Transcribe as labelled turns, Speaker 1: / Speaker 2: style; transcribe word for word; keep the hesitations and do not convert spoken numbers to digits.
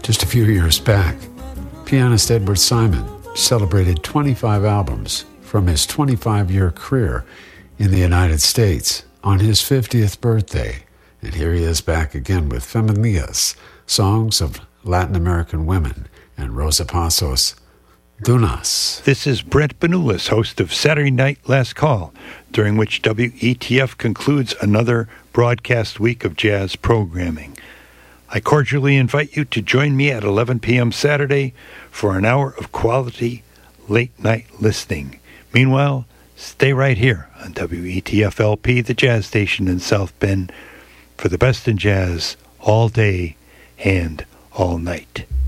Speaker 1: Just a few years back, pianist Edward Simon celebrated twenty-five albums from his twenty-five-year career in the United States on his fiftieth birthday. And here he is back again with Feminillas, songs of Latin American women, and Rosa Passos, Dunas.
Speaker 2: This is Brent Benulis, host of Saturday Night Last Call, during which W E T F concludes another broadcast week of jazz programming. I cordially invite you to join me at eleven p.m. Saturday for an hour of quality late-night listening. Meanwhile, stay right here on W E T F L P, the jazz station in South Bend, for the best in jazz all day and all night.